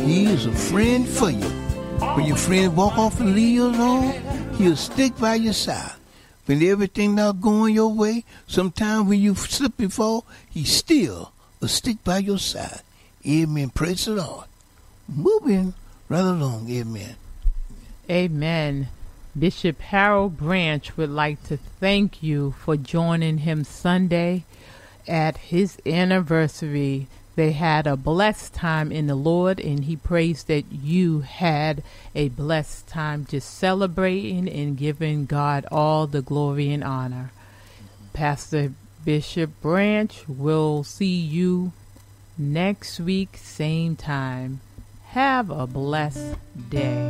He is a friend for you. When your friend walk off and leave you alone, he'll stick by your side. When everything not going your way, sometimes when you slip and fall, he still will stick by your side. Amen. Praise the Lord. Moving right along. Amen. Amen. Bishop Harold Branch would like to thank you for joining him Sunday at his anniversary. They had a blessed time in the Lord, and he prays that you had a blessed time just celebrating and giving God all the glory and honor. Pastor Bishop Branch, will see you next week, same time. Have a blessed day.